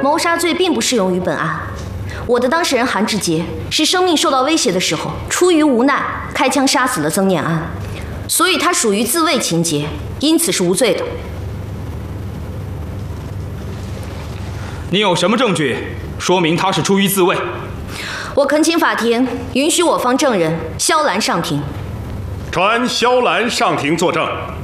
谋杀罪并不适用于本案。我的当事人韩志杰是生命受到威胁的时候，出于无奈开枪杀死了曾念安，所以他属于自卫情节，因此是无罪的。 你有什么证据说明他是出于自卫？ 我恳请法庭允许我方证人萧兰上庭。 传萧兰上庭作证。